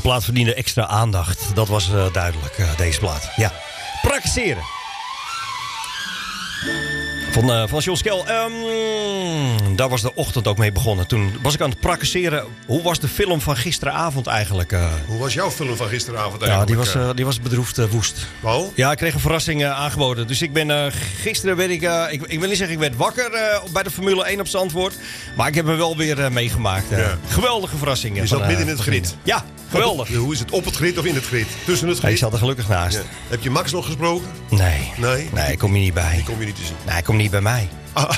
plaat verdiende extra aandacht. Dat was duidelijk, deze plaat. Ja. Praktiseren. Van John Skel. Daar was de ochtend ook mee begonnen. Toen was ik aan het praktiseren. Hoe was de film van gisteravond eigenlijk? Hoe was jouw film van gisteravond eigenlijk? Ja, die was bedroefd woest. Oh? Ja, ik kreeg een verrassing aangeboden. Dus ik ben gisteren werd ik wil niet zeggen ik werd wakker bij de Formule 1 op Zandvoort. Maar ik heb hem wel weer meegemaakt. Ja. Geweldige verrassing. Je zat midden in het grid. Ja, geweldig. Hoe is het, op het grid of in het grid? Tussen het grid? Ik zat er gelukkig naast. Ja. Heb je Max nog gesproken? Nee, ik kom hier niet bij. Die kom je niet te zien. Nee, hij komt niet bij mij.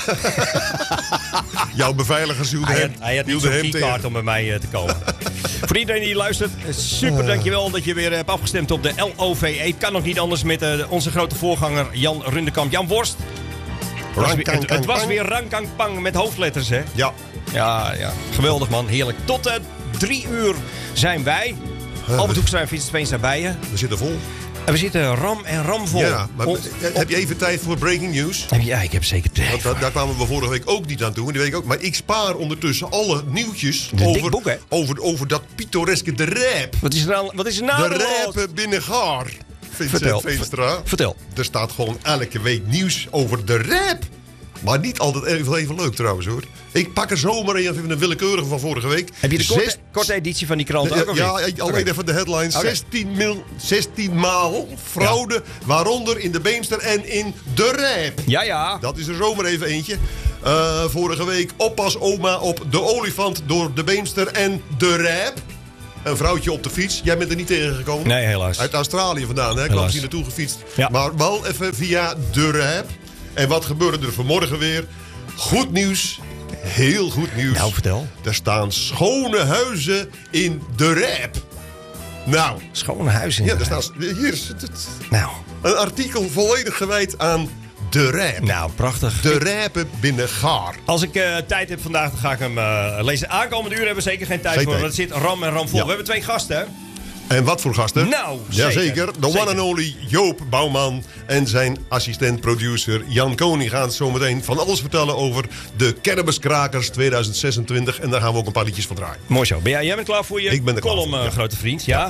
Jouw beveiliger hield hem. Hij had niet zo'n keycard om bij mij te komen. Voor iedereen die luistert, super dankjewel dat je weer hebt afgestemd op de LOVE. Het kan nog niet anders met onze grote voorganger Jan Rundekamp. Jan Worst. Het was weer Rankangpang met hoofdletters, hè? Ja. Ja, geweldig man, heerlijk. Tot 3 uur zijn wij. Albert Hoekstra en Vincent Veenstra bij je. We zitten vol. En we zitten ram en ram vol. Ja, maar heb je even tijd voor breaking news? Ja, ik heb zeker tijd. Want daar kwamen we vorige week ook niet aan toe. En die week ook. Maar ik spaar ondertussen alle nieuwtjes over dat pittoreske de rap. Wat is er nou? De rap binnen Gaar. Vincent Veenstra. Vertel. Er staat gewoon elke week nieuws over de rap. Maar niet altijd even leuk trouwens hoor. Ik pak er zomaar even een willekeurige van vorige week. Heb je de korte editie van die krant ook al? Ja, alleen even de headlines. Okay. 16 maal fraude, waaronder in de Beemster en in de rap. Ja. Dat is er zomaar even eentje. Vorige week oppas oma op de olifant door de Beemster en de rap. Een vrouwtje op de fiets. Jij bent er niet tegengekomen? Nee, helaas. Uit Australië vandaan, hè? Ik kwam hier naartoe gefietst. Ja. Maar wel even via de rap. En wat gebeurde er vanmorgen weer? Goed nieuws. Heel goed nieuws. Nou, vertel. Er staan schone huizen in de rap. Nou. Schone huizen? Ja, er staat... Hier is het. Nou. Een artikel volledig gewijd aan de rap. Nou, prachtig. De rapen binnen Gaar. Als ik tijd heb vandaag, dan ga ik hem lezen. Aankomende uur hebben we zeker geen tijd voor. Want het zit ram en ram vol. Ja. We hebben 2 gasten, hè? En wat voor gasten? Nou, jazeker. De one and only Joop Bouwman en zijn assistent-producer Jan Koning gaan zometeen van alles vertellen over de Cannabiskrakers 2026. En daar gaan we ook een paar liedjes van draaien. Mooi zo. Jij bent klaar voor je column, grote vriend? Ja.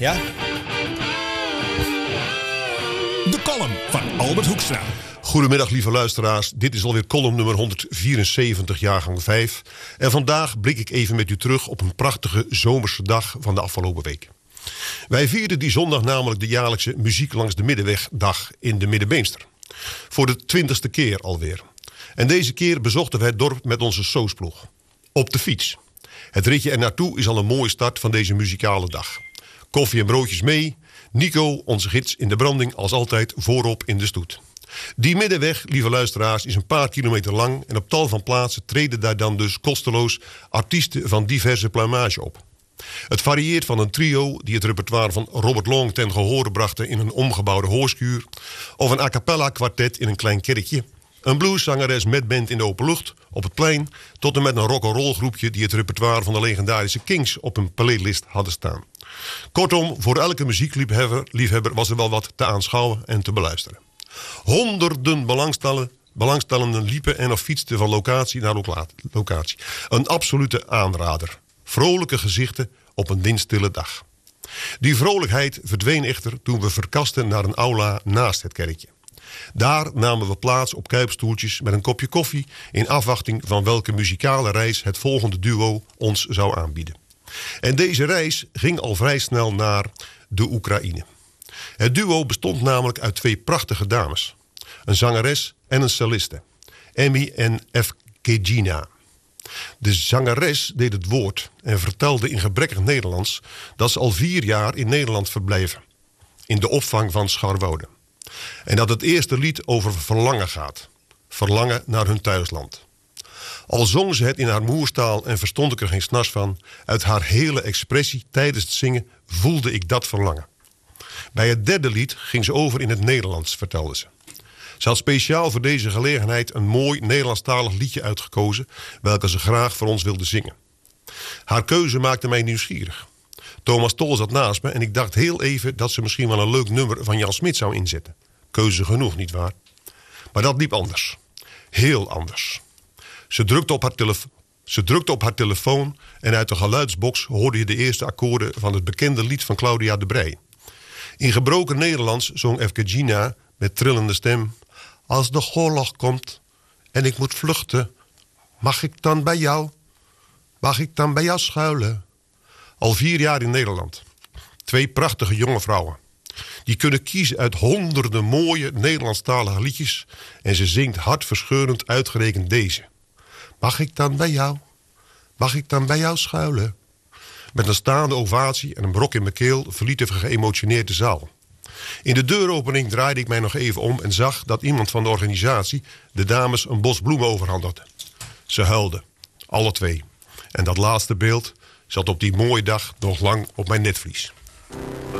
De column van Albert Hoekstra. Goedemiddag lieve luisteraars, dit is alweer column nummer 174, jaargang 5. En vandaag blik ik even met u terug op een prachtige zomerse dag van de afgelopen week. Wij vierden die zondag namelijk de jaarlijkse Muziek langs de Middenwegdag in de Middenbeemster. Voor de 20e keer alweer. En deze keer bezochten we het dorp met onze Soosploeg. Op de fiets. Het ritje er naartoe is al een mooie start van deze muzikale dag. Koffie en broodjes mee. Nico, onze gids in de branding, als altijd voorop in de stoet. Die middenweg, lieve luisteraars, is een paar kilometer lang en op tal van plaatsen treden daar dan dus kosteloos artiesten van diverse pluimage op. Het varieert van een trio die het repertoire van Robert Long ten gehore brachten in een omgebouwde hoorschuur, of een a cappella kwartet in een klein kerkje, een blueszangeres met band in de open lucht op het plein, tot en met een rock'n'roll groepje die het repertoire van de legendarische Kings op een playlist hadden staan. Kortom, voor elke muziekliefhebber was er wel wat te aanschouwen en te beluisteren. Honderden belangstellenden liepen en of fietsten van locatie naar locatie. Een absolute aanrader. Vrolijke gezichten op een windstille dag. Die vrolijkheid verdween echter toen we verkasten naar een aula naast het kerkje. Daar namen we plaats op kuipstoeltjes met een kopje koffie in afwachting van welke muzikale reis het volgende duo ons zou aanbieden. En deze reis ging al vrij snel naar de Oekraïne. Het duo bestond namelijk uit 2 prachtige dames. Een zangeres en een celliste. Emmy en Evgenia. De zangeres deed het woord en vertelde in gebrekkig Nederlands dat ze al 4 jaar in Nederland verblijven. In de opvang van Scharwoude. En dat het eerste lied over verlangen gaat. Verlangen naar hun thuisland. Al zong ze het in haar moerstaal en verstond ik er geen snars van, uit haar hele expressie tijdens het zingen voelde ik dat verlangen. Bij het 3e lied ging ze over in het Nederlands, vertelde ze. Ze had speciaal voor deze gelegenheid een mooi Nederlandstalig liedje uitgekozen, welke ze graag voor ons wilde zingen. Haar keuze maakte mij nieuwsgierig. Thomas Tol zat naast me en ik dacht heel even dat ze misschien wel een leuk nummer van Jan Smit zou inzetten. Keuze genoeg, nietwaar? Maar dat liep anders. Heel anders. Ze drukte op haar Ze drukte op haar telefoon en uit de geluidsbox hoorde je de eerste akkoorden van het bekende lied van Claudia de Breij. In gebroken Nederlands zong Evgenia met trillende stem: als de oorlog komt en ik moet vluchten, mag ik dan bij jou? Mag ik dan bij jou schuilen? Al 4 jaar in Nederland. 2 prachtige jonge vrouwen. Die kunnen kiezen uit honderden mooie Nederlandstalige liedjes en ze zingt hartverscheurend uitgerekend deze. Mag ik dan bij jou? Mag ik dan bij jou schuilen? Met een staande ovatie en een brok in mijn keel verlieten we geëmotioneerd de zaal. In de deuropening draaide ik mij nog even om en zag dat iemand van de organisatie de dames een bos bloemen overhandigde. Ze huilden, alle 2. En dat laatste beeld zat op die mooie dag nog lang op mijn netvlies.